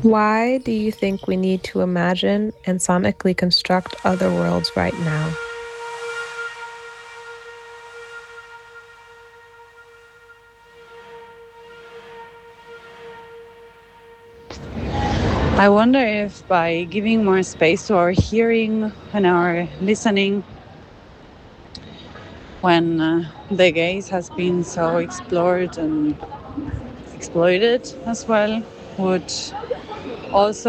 Why do you think we need to imagine and sonically construct other worlds right now? I wonder if by giving more space to our hearing and our listening, when the gaze has been so explored and exploited as well, would also